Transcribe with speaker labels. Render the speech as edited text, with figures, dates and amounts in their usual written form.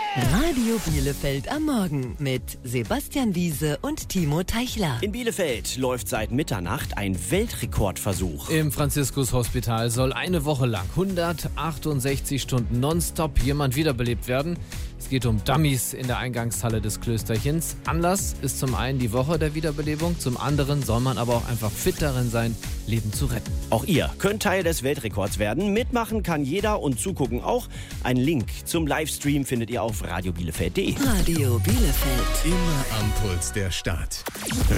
Speaker 1: Radio Bielefeld am Morgen mit Sebastian Wiese und Timo Teichler.
Speaker 2: In Bielefeld läuft seit Mitternacht ein Weltrekordversuch.
Speaker 3: Im Franziskus-Hospital soll eine Woche lang 168 Stunden nonstop jemand wiederbelebt werden. Es geht um Dummies in der Eingangshalle des Klösterchens. Anlass ist zum einen die Woche der Wiederbelebung, zum anderen soll man aber auch einfach fit darin sein, Leben zu retten.
Speaker 2: Auch ihr könnt Teil des Weltrekords werden. Mitmachen kann jeder und zugucken auch. Einen Link zum Livestream findet ihr auf radiobielefeld.de.
Speaker 1: Radio Bielefeld.
Speaker 4: Immer am Puls der Stadt.